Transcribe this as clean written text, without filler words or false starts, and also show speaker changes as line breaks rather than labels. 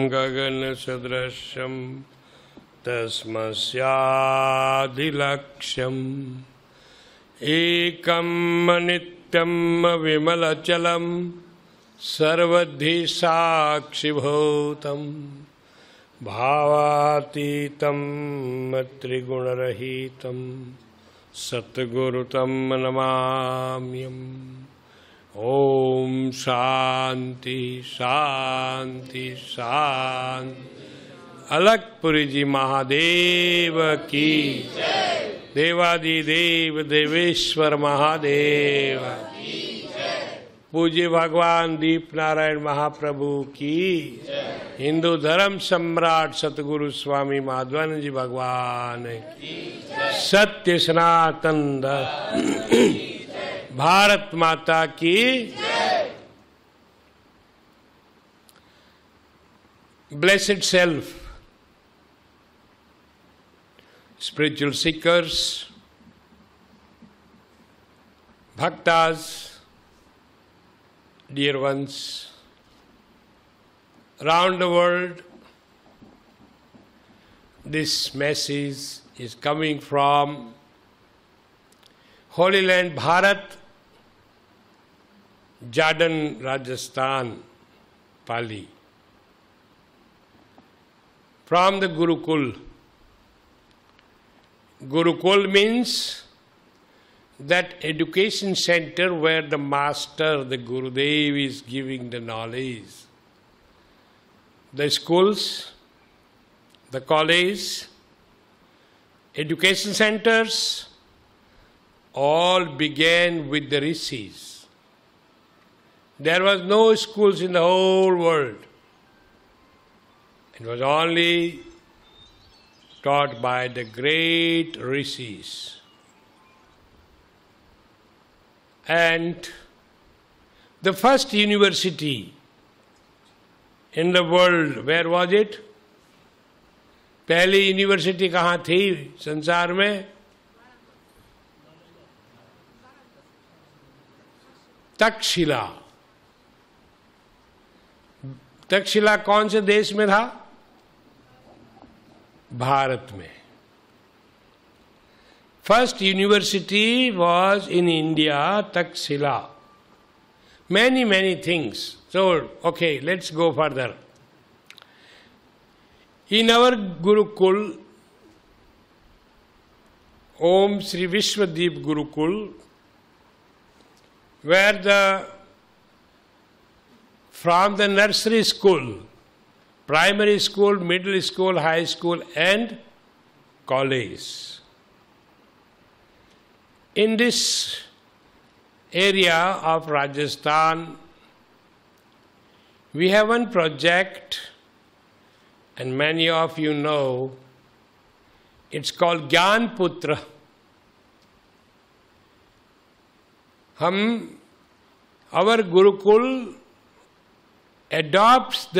गगनसदृशं तस्मस्यादिलक्ष्यम् एकं नित्यं विमलचलं सर्वधि साक्षिभूतं भावातीतं त्रिगुणरहितं सद्गुरुतं नमाम्यहम्। ओम शांति शांति शांति। अलकपुरी जी महादेव की जय। देवादिदेव देवेश्वर महादेव की जय। पूज्य भगवान दीप नारायण महाप्रभु की जय। हिंदू धर्म सम्राट सतगुरु स्वामी माधवानंद जी भगवान की जय। सत्य सनातन भारत माता की जय। Blessed self, spiritual seekers, bhaktas, dear ones, around the world, this message is coming from Holy Land Bharat, Jharkhand, Rajasthan, Pali. From the Gurukul. Gurukul means that education center where the master, the Gurudev, is giving the knowledge. The schools, the college, education centers, all began with the rishis. There was no schools in the whole world. It was only taught by the great rishis. And the first university in the world, where was it? पहली university कहाँ थी संसार में? तक्षशिला। तक्षशिला कौन से देश में था? भारत में। First university was in India, Takshila. Many things. So, okay, let's go further. In our Gurukul, Om Sri Vishwadeep Gurukul, where from the nursery school, primary school, middle school, high school and college. In this area of Rajasthan, we have one project, and many of you know, it's called Gyan Putra. Our Gurukul adopts the